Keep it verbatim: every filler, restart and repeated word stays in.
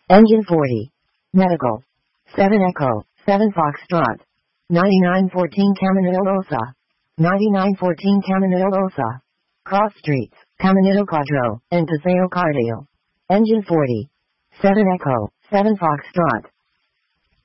Engine forty. Medical. seven Echo, seven Foxtrot. ninety-nine fourteen Caminito Rosa. ninety-nine fourteen Caminito Rosa. Cross Streets, Caminito Quadro, and Paseo Cardio. Engine forty. seven Echo, seven Foxtrot.